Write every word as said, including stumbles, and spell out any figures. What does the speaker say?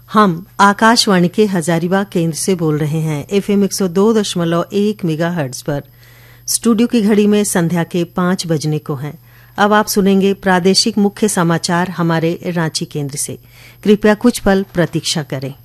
हम आकाशवाणी के हजारीबाग केंद्र से बोल रहे हैं एफएम एक सौ दो दशमलव एक मेगाहर्ट्ज पर। स्टूडियो की घड़ी में संध्या के पांच बजने को हैं। अब आप सुनेंगे प्रादेशिक मुख्य समाचार हमारे रांची केंद्र से। कृपया कुछ पल प्रतीक्षा करें।